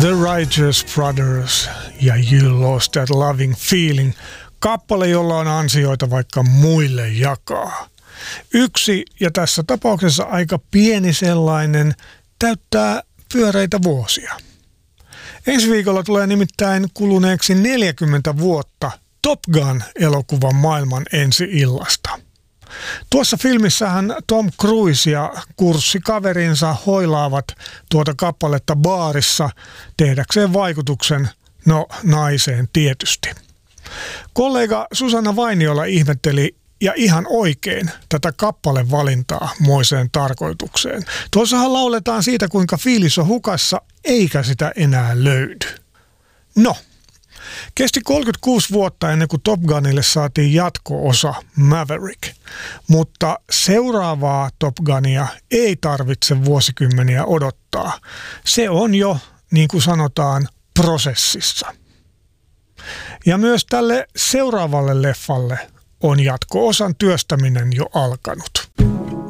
The Righteous Brothers ja You Lost That Loving Feeling, kappale, jolla on ansioita vaikka muille jakaa. Yksi, ja tässä tapauksessa aika pieni sellainen, täyttää pyöreitä vuosia. Ensi viikolla tulee nimittäin kuluneeksi 40 vuotta Top Gun-elokuvan maailman ensi-illasta. Tuossa filmissähän Tom Cruise ja kurssikaverinsa hoilaavat tuota kappaletta baarissa tehdäkseen vaikutuksen, naiseen tietysti. Kollega Susanna Vainiola ihmetteli ja ihan oikein tätä kappalevalintaa moiseen tarkoitukseen. Tuossahan lauletaan siitä, kuinka fiilis on hukassa eikä sitä enää löydy. Kesti 36 vuotta ennen kuin Top Gunille saatiin jatko-osa Maverick, mutta seuraavaa Top Gunia ei tarvitse vuosikymmeniä odottaa. Se on jo, niin kuin sanotaan, prosessissa. Ja myös tälle seuraavalle leffalle on jatko-osan työstäminen jo alkanut.